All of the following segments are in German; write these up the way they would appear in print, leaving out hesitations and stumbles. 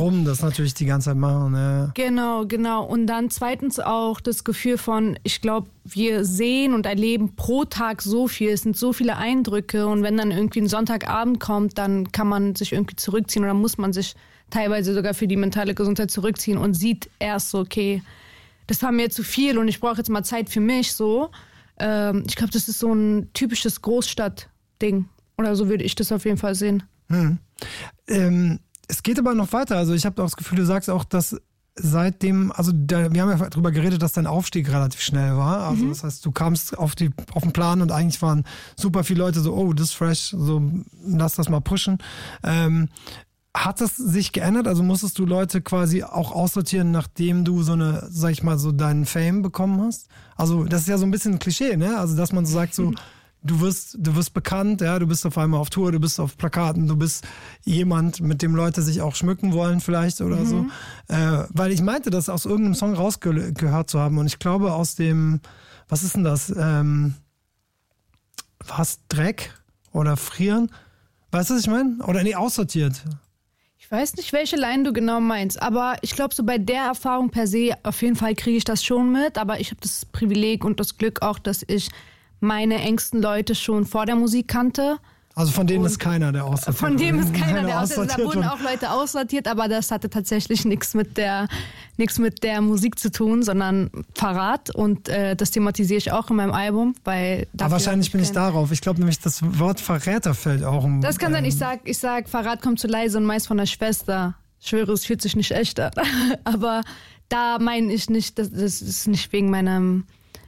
warum das natürlich die ganze Zeit machen. Ja. Genau. Und dann zweitens auch das Gefühl von, ich glaube, wir sehen und erleben pro Tag so viel, es sind so viele Eindrücke und wenn dann irgendwie ein Sonntagabend kommt, dann kann man sich irgendwie zurückziehen oder muss man sich teilweise sogar für die mentale Gesundheit zurückziehen und sieht erst so, okay, das war mir zu viel und ich brauche jetzt mal Zeit für mich so. Ich glaube, das ist so ein typisches Großstadtding oder so würde ich das auf jeden Fall sehen. Es geht aber noch weiter. Also ich habe auch das Gefühl, du sagst auch, dass seitdem, wir haben ja darüber geredet, dass dein Aufstieg relativ schnell war. Also das heißt, du kamst auf den Plan und eigentlich waren super viele Leute so, oh, das ist fresh, so lass das mal pushen. Hat das sich geändert? Also musstest du Leute quasi auch aussortieren, nachdem du so deinen Fame bekommen hast? Also das ist ja so ein bisschen ein Klischee, ne? Also dass man so sagt, so du wirst bekannt, ja, du bist auf einmal auf Tour, du bist auf Plakaten, du bist jemand, mit dem Leute sich auch schmücken wollen vielleicht oder so. Weil ich meinte, das aus irgendeinem Song rausgehört zu haben und ich glaube aus dem, was ist denn das? Was? Dreck oder Frieren? Weißt du, was ich meine? Oder nee, aussortiert. Ich weiß nicht, welche Line du genau meinst, aber ich glaube, so bei der Erfahrung per se, auf jeden Fall kriege ich das schon mit, aber ich habe das Privileg und das Glück auch, dass ich meine engsten Leute schon vor der Musik kannte. Also von denen ist keiner, der aussortiert. Von dem ist keiner, der aussortiert. Da wurden auch Leute aussortiert, aber das hatte tatsächlich nichts mit der Musik zu tun, sondern Verrat. Und das thematisiere ich auch in meinem Album. Weil aber wahrscheinlich bin ich darauf. Ich glaube nämlich, das Wort Verräter fällt auch um. Das kann sein. Ich sag, Verrat kommt zu leise und meist von der Schwester. Ich schwöre, es fühlt sich nicht echt an. Aber da meine ich nicht, das ist nicht wegen meinem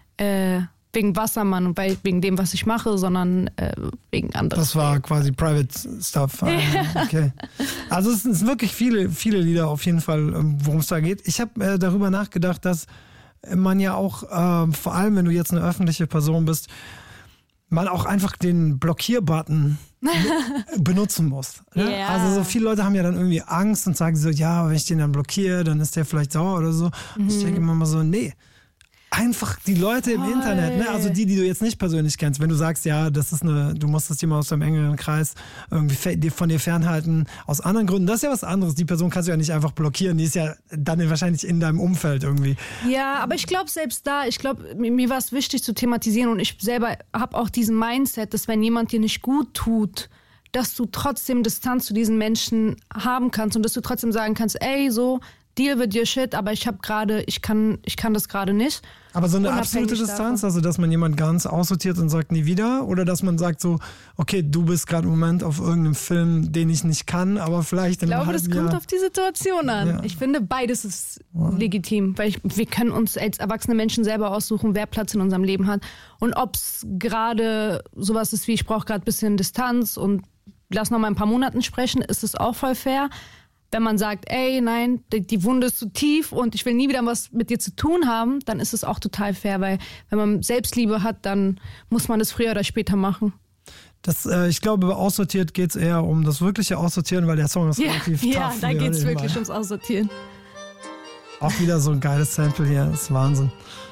wegen Wassermann und wegen dem, was ich mache, sondern wegen anderen. Das war quasi Private Stuff. Okay. Also es sind wirklich viele, viele Lieder auf jeden Fall, worum es da geht. Ich habe darüber nachgedacht, dass man ja auch, vor allem wenn du jetzt eine öffentliche Person bist, man auch einfach den Blockierbutton benutzen muss. Ne? Yeah. Also so viele Leute haben ja dann irgendwie Angst und sagen so, ja, wenn ich den dann blockiere, dann ist der vielleicht sauer oder so. Ich denke immer mal so, nee. Einfach die Leute im Internet, ne? Also die du jetzt nicht persönlich kennst. Wenn du sagst, ja, du musst das Thema aus deinem engeren Kreis irgendwie von dir fernhalten, aus anderen Gründen, das ist ja was anderes. Die Person kannst du ja nicht einfach blockieren, die ist ja dann wahrscheinlich in deinem Umfeld irgendwie. Ja, aber ich glaube selbst mir war es wichtig zu thematisieren und ich selber habe auch diesen Mindset, dass wenn jemand dir nicht gut tut, dass du trotzdem Distanz zu diesen Menschen haben kannst und dass du trotzdem sagen kannst, ey, so, deal with your shit, aber ich kann das gerade nicht. Aber so eine absolute Distanz, also dass man jemand ganz aussortiert und sagt nie wieder, oder dass man sagt so, okay, du bist gerade im Moment auf irgendeinem Film, den ich nicht kann, aber vielleicht in einem halben Jahr. Ich glaube, das kommt auf die Situation an. Ja. Ich finde, beides ist legitim, weil wir können uns als erwachsene Menschen selber aussuchen, wer Platz in unserem Leben hat. Und ob es gerade sowas ist wie, ich brauche gerade ein bisschen Distanz und lass noch mal ein paar Monaten sprechen, ist es auch voll fair. Wenn man sagt, ey, nein, die Wunde ist zu tief und ich will nie wieder was mit dir zu tun haben, dann ist es auch total fair, weil wenn man Selbstliebe hat, dann muss man das früher oder später machen. Ich glaube, bei Aussortiert geht es eher um das wirkliche Aussortieren, weil der Song ist relativ tough. Ja, da geht es wirklich ums Aussortieren. Auch wieder so ein geiles Sample hier, das ist Wahnsinn.